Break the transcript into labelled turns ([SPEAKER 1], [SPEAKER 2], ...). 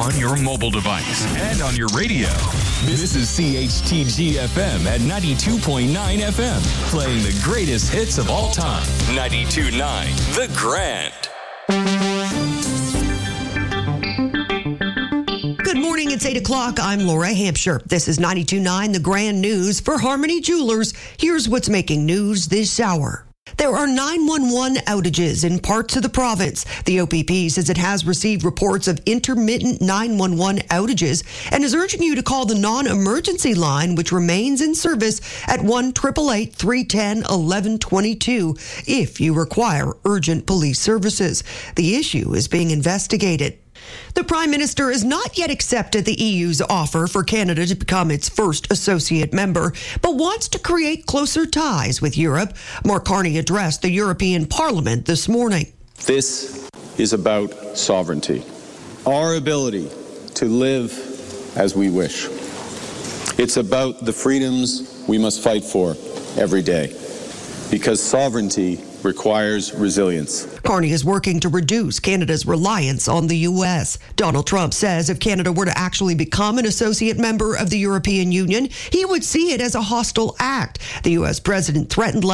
[SPEAKER 1] on your mobile device and on your radio. This is CHTG FM at 92.9 FM, playing the greatest hits of all time. 92.9 The Grand.
[SPEAKER 2] Good morning, it's 8 o'clock. I'm Laura Hampshire. This is 92.9 The Grand News for Harmony Jewelers. Here's what's making news this hour. There are 911 outages in parts of the province. The OPP says it has received reports of intermittent 911 outages and is urging you to call the non-emergency line, which remains in service at 1-888-310-1122 if you require urgent police services. The issue is being investigated. The Prime Minister has not yet accepted the EU's offer for Canada to become its first associate member, but wants to create closer ties with Europe. Mark Carney addressed the European Parliament this morning.
[SPEAKER 3] This is about sovereignty, our ability to live as we wish. It's about the freedoms we must fight for every day, because sovereignty requires resilience.
[SPEAKER 2] Carney is working to reduce Canada's reliance on the U.S. Donald Trump says if Canada were to actually become an associate member of the European Union, he would see it as a hostile act. The U.S. president threatened